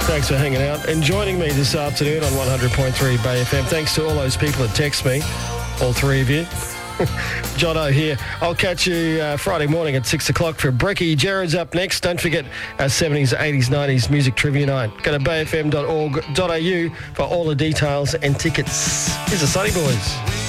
Thanks for hanging out and joining me this afternoon on 100.3 Bay FM. Thanks to all those people that text me, all three of you. Jono here. I'll catch you Friday morning at 6 o'clock for Brecky. Jared's up next. Don't forget our 70s, 80s, 90s music trivia night. Go to bayfm.org.au for all the details and tickets. Here's the Sunny Boys.